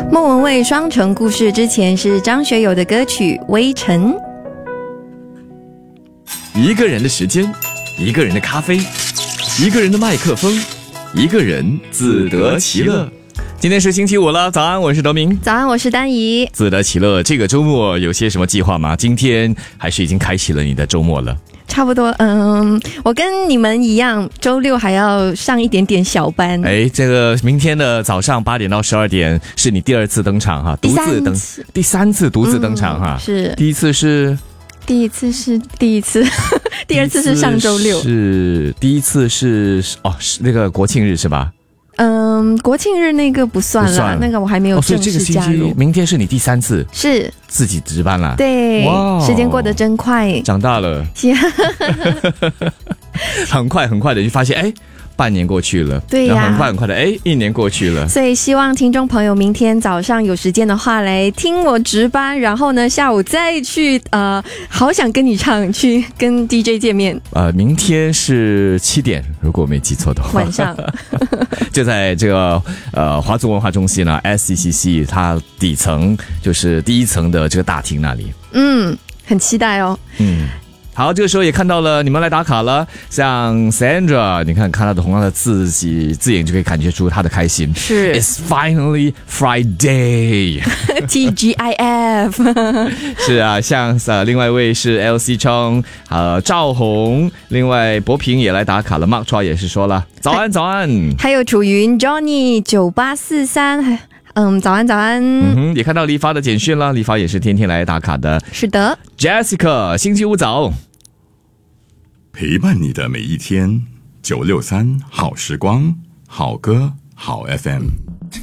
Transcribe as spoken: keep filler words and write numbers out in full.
莫文蔚双城故事之前是张学友的歌曲《微尘》。 一个人的时间，一个人的咖啡，一个人的麦克风，一个人自得其乐。今天是星期五了，早安，我是德明。 早安，我是丹怡。 自得其乐，这个周末有些什么计划吗？今天还是已经开启了你的周末了？ 差不多，嗯，我跟你们一样，周六还要上一点点小班。 哎，这个明天的早上八点到十二点是你第二次登场哈，独自登，第三次独自登场哈、嗯。 是， 第一次是， 第一次是第一次，第二次是上周六。 是第一次是哦，是那个国庆日是吧？ 嗯，国庆日那个不算了，那个我还没有正式加入。哦、所以这个星期明天是你第三次是自己值班了。 对，哇，时间过得真快， 长大了，很快很快的就发现，哎，半年过去了， 对呀、啊， 很快很快的，哎，一年过去了。 所以希望听众朋友明天早上有时间的话来听我值班，然后呢下午再去呃，好想跟你唱，去跟 D J 见面。 呃，明天是七点，如果我没记错的话， 晚上就在这个呃华族文化中心呢 ，S C C C 它底层就是第一层的这个大厅那里。 嗯，很期待哦。 嗯。好，这个时候也看到了你们来打卡了，像 Sandra， 你看看他的同样的字迹字眼就可以感觉出他的开心。 是 ，It's finally Friday 。T G I F 是啊，像呃另外一位是 L C 冲，呃赵红，另外博平也来打卡了 ，Mark Chua 也是说了早安早安， 还有楚云 Johnny 九八四三。嗯，早安早安。 嗯哼，也看到黎发的简讯了，黎发也是天天来打卡的。 是的 ，Jessica， 星期五早， 陪伴你的每一天，九六三好时光，好歌好 F M。